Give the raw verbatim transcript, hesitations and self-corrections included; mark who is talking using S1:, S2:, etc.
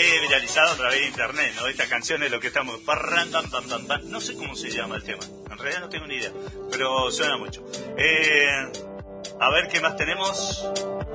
S1: he viralizado a través de internet, ¿no? Esta canción es lo que estamos... No sé cómo se llama el tema, en realidad no tengo ni idea, pero suena mucho. Eh, a ver qué más tenemos.